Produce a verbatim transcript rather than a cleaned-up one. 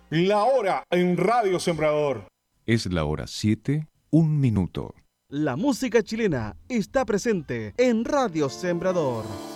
La hora en Radio Sembrador. Es la hora siete, un minuto. La música chilena está presente en Radio Sembrador.